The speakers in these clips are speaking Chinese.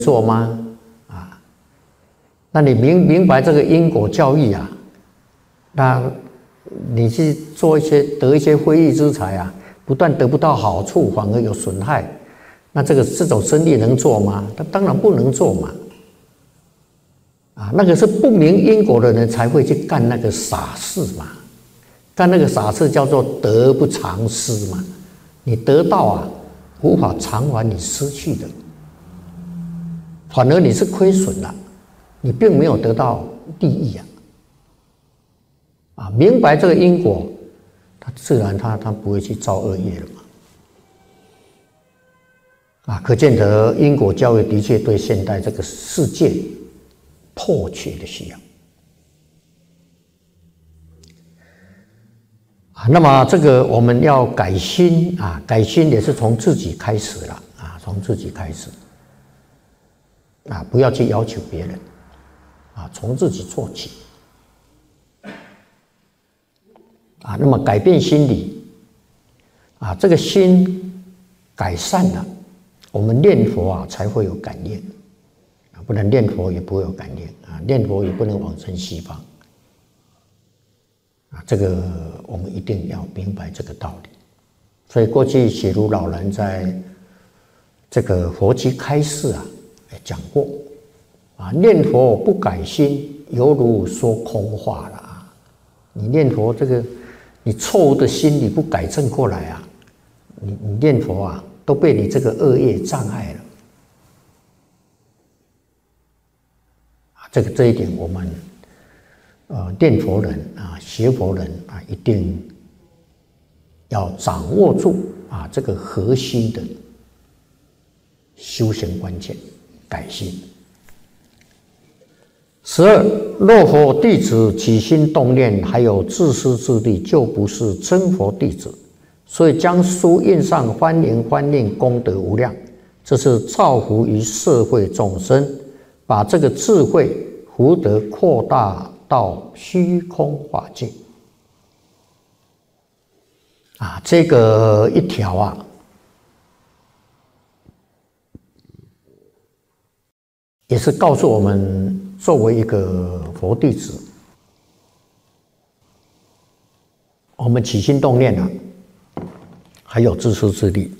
做吗？啊，那你明白这个因果教义啊，那你去做得一些非义之财啊，不但得不到好处，反而有损害，那这种生意能做吗？他当然不能做嘛。啊，那个是不明因果的人才会去干那个傻事嘛，干那个傻事叫做得不偿失嘛。你得到啊，无法偿还你失去的，反而你是亏损了，你并没有得到利益啊。啊，明白这个因果，他自然他不会去造恶业了嘛。啊，可见得因果教育的确对现代这个世界迫切的需要。那么这个我们要改心啊，改心也是从自己开始了啊，从自己开始啊，不要去要求别人啊，从自己做起啊。那么改变心理啊，这个心改善了，我们念佛啊才会有感应啊，不然念佛也不会有感应啊，念佛也不能往生西方。啊，这个我们一定要明白这个道理。所以过去写如老人在这个佛经开示啊，讲过啊，念佛不改心，犹如说空话了啊。你念佛这个，你错误的心理不改正过来啊，你念佛啊，都被你这个恶业障碍了啊。这一点我们。念佛人啊，学佛人啊，一定要掌握住啊这个核心的修行关键，改心。12，若佛弟子起心动念还有自私自利，就不是真佛弟子。所以将书印上，欢迎欢迎，功德无量。这是造福于社会众生，把这个智慧福德扩大到虚空法界啊，这个一条啊，也是告诉我们，作为一个佛弟子，我们起心动念啊，还有自私自利。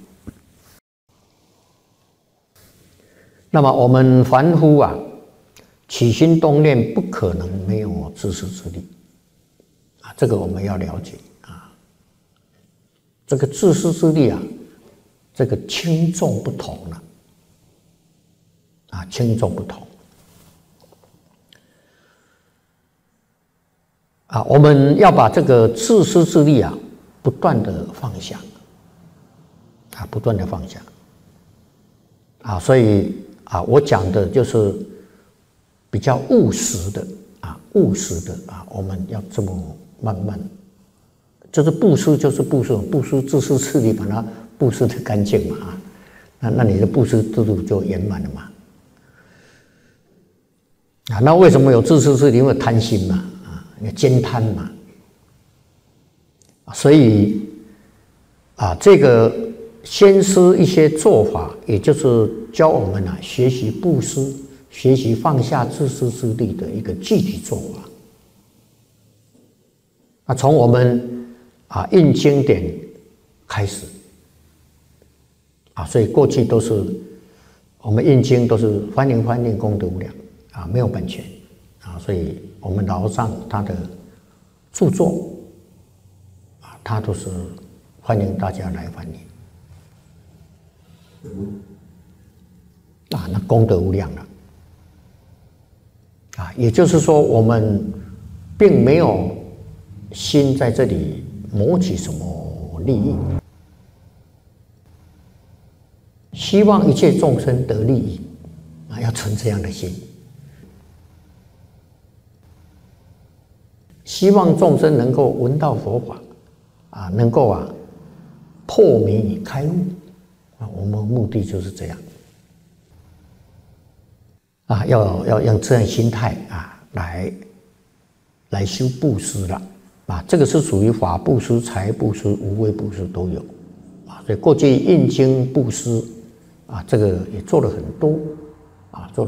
那么我们凡夫啊，起心动念不可能没有自私自利啊，这个我们要了解啊。这个自私自利啊，这个轻重不同了啊，轻重不同啊。我们要把这个自私自利啊，不断的放下啊，不断的放下啊。所以啊，我讲的就是比较务实的啊，务实的啊，我们要这么慢慢，就是布施，就是布施，布施自私自利，把它布施的干净嘛啊，那你的布施制度就圆满了嘛啊。那为什么有自私自利？因为贪心嘛啊，你兼贪嘛，所以啊，这个先施一些做法，也就是教我们啊学习布施。学习放下自私自利的一个具体做法。那从我们啊印经典开始啊，所以过去都是我们印经都是欢迎欢迎，功德无量啊，没有版权啊，所以我们老和尚他的著作啊，他都是欢迎大家来翻译啊，那功德无量了。啊，也就是说，我们并没有心在这里谋取什么利益，希望一切众生得利益啊，要存这样的心，希望众生能够闻到佛法啊，能够啊破迷以开悟啊，我们目的就是这样。啊，要用这样心态啊，来修布施了啊，这个是属于法布施、财布施、无畏布施都有啊。所以过去印经布施啊，这个也做了很多啊，做。